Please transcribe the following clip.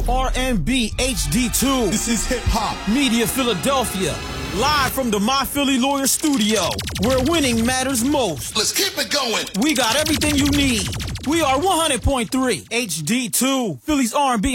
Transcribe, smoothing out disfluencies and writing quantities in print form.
R&B HD2. This is Hip Hop Media Philadelphia. Live from the My Philly Lawyer studio, where winning matters most. Let's keep it going. We got everything you need. We are 100.3 HD2, Philly's R&B